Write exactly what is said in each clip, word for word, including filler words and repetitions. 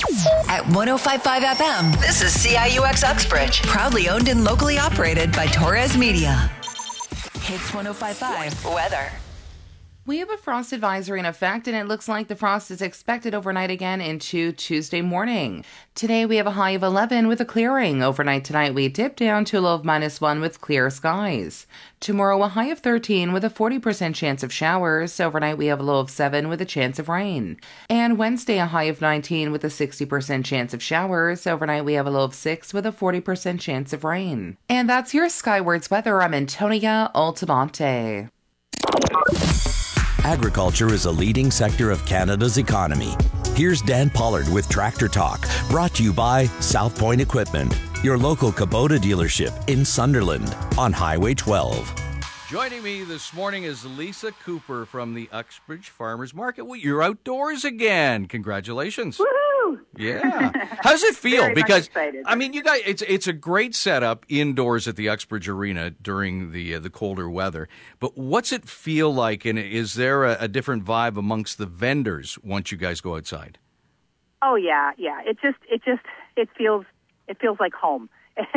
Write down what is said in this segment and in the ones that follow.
At one oh five point five F M, this is C I U X Uxbridge. Proudly owned and locally operated by Torres Media. Hits one oh five point five. Weather. We have a frost advisory in effect, and it looks like the frost is expected overnight again into Tuesday morning. Today, we have a high of eleven with a clearing. Overnight tonight, we dip down to a low of minus one with clear skies. Tomorrow, a high of thirteen with a forty percent chance of showers. Overnight, we have a low of seven with a chance of rain. And Wednesday, a high of nineteen with a sixty percent chance of showers. Overnight, we have a low of six with a forty percent chance of rain. And that's your Skywards weather. I'm Antonia Altamonte. Agriculture is a leading sector of Canada's economy. Here's Dan Pollard with Tractor Talk, brought to you by South Point Equipment, your local Kubota dealership in Sunderland on Highway twelve. Joining me this morning is Lisa Cooper from the Uxbridge Farmers Market. Well, you're outdoors again. Congratulations. Woohoo! Yeah. How does it feel? Very because much excited. I mean, you guys, it's it's a great setup indoors at the Uxbridge Arena during the uh, the colder weather. But what's it feel like, and is there a, a different vibe amongst the vendors once you guys go outside? Oh yeah, yeah. It just it just it feels it feels like home.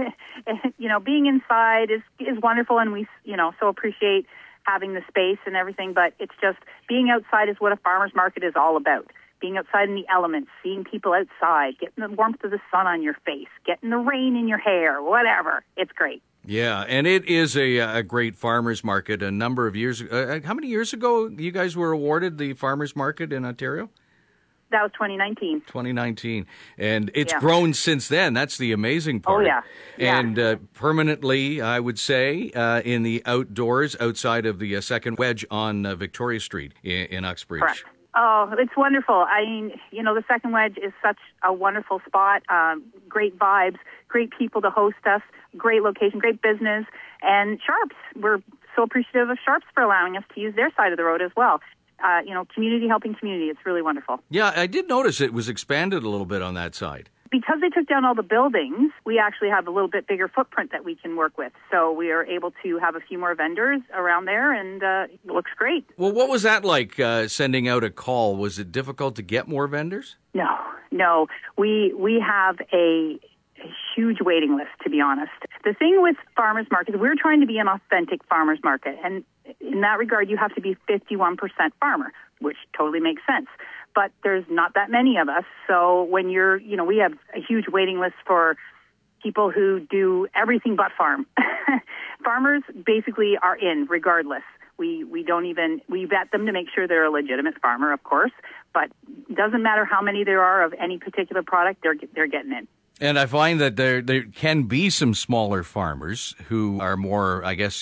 You know, being inside is is wonderful, and we you know so appreciate having the space and everything. But it's just being outside is what a farmer's market is all about. Being outside in the elements, seeing people outside, getting the warmth of the sun on your face, getting the rain in your hair, whatever. It's great. Yeah, and it is a, a great farmers market. A number of years, uh, how many years ago you guys were awarded the farmers market in Ontario? That was twenty nineteen. twenty nineteen. And it's Yeah. grown since then. That's the amazing part. Oh, yeah. Yeah. And uh, permanently, I would say, uh, in the outdoors, outside of the uh, second wedge on uh, Victoria Street in, in Uxbridge. Correct. Oh, it's wonderful. I mean, you know, the second wedge is such a wonderful spot. Um, great vibes, great people to host us, great location, great business, and Sharps. We're so appreciative of Sharps for allowing us to use their side of the road as well. Uh, you know, community helping community. It's really wonderful. Yeah, I did notice it was expanded a little bit on that side. Because they took down all the buildings, we actually have a little bit bigger footprint that we can work with. So we are able to have a few more vendors around there, and uh, it looks great. Well, what was that like, uh, sending out a call? Was it difficult to get more vendors? No, no. We we have a, a huge waiting list, to be honest. The thing with farmers markets, we're trying to be an authentic farmers market. And in that regard, you have to be fifty-one percent farmer, which totally makes sense. But there's not that many of us. So when you're, you know, we have a huge waiting list for people who do everything but farm. Farmers basically are in regardless. We we don't even, we vet them to make sure they're a legitimate farmer, of course. But it doesn't matter how many there are of any particular product, they're they're getting in. And I find that there there can be some smaller farmers who are more, I guess